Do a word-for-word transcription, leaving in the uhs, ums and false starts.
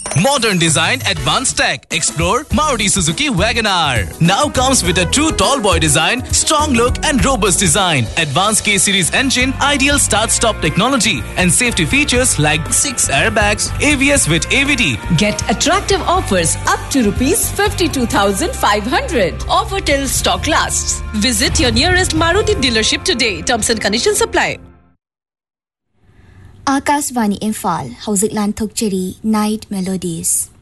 Modern design, advanced tech. Explore Maruti Suzuki WagonR. Now comes with a true tall boy design, strong look and robust design. Advanced K-Series engine, ideal start-stop technology and safety features like six airbags, A B S with A V D. Get attractive offers up to rupees fifty-two thousand five hundred. Offer till stock lasts. Visit your nearest Maruti dealership today. Terms and conditions apply. Akasvani Imphal, Hausiklan Thokcheri, Night Melodies.